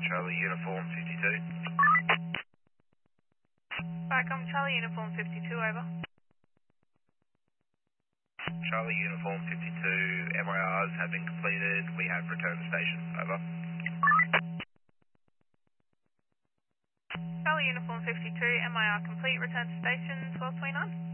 Charlie Uniform 52. Vicom Charlie Uniform 52, over. Charlie Uniform 52, MIRs have been completed. We have returned to station. Over. Charlie Uniform 52, MIR complete, return to station 1229.